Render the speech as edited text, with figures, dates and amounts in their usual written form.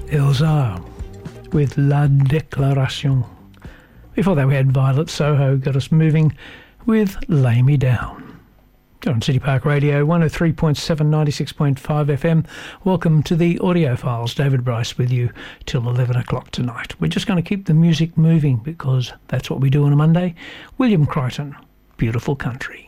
Elsa with La Déclaration. Before that we had Violet Soho, got us moving with Lay Me Down. You're on City Park Radio, 103.7, 96.5 FM. Welcome to the Audiophiles. David Bryce with you till 11 o'clock tonight. We're just going to keep the music moving because that's what we do on a Monday. William Crichton, Beautiful Country.